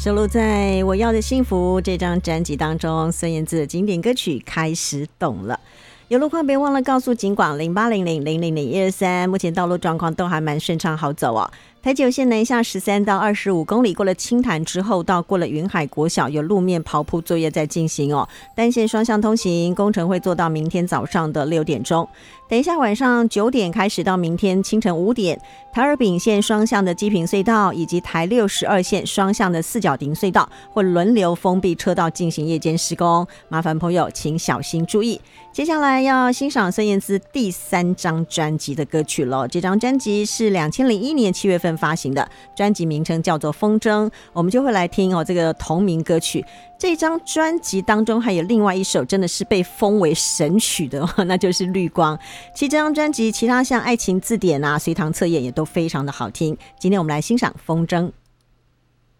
收录在我要的幸福这张专辑当中，孙燕姿的经典歌曲开始懂了。有路况别忘了告诉警广0800000123，目前道路状况都还蛮顺畅好走哦。台九线南下13到25公里，过了青潭之后，到过了云海国小，有路面刨铺作业在进行哦。单线双向通行，工程会做到明天早上的6点钟。等一下晚上9点开始到明天清晨5点，台二丙线双向的基平隧道以及台612线双向的四角顶隧道会轮流封闭车道进行夜间施工，麻烦朋友请小心注意。接下来要欣赏孙燕姿第3张专辑的歌曲了，这张专辑是2001年7月份发行的，专辑名称叫做《风筝》，我们就会来听这个同名歌曲。这张专辑当中还有另外一首真的是被封为神曲的那就是《绿光》。其实这张专辑其他像《爱情字典》啊、《随堂测验》也都非常的好听。今天我们来欣赏《风筝》。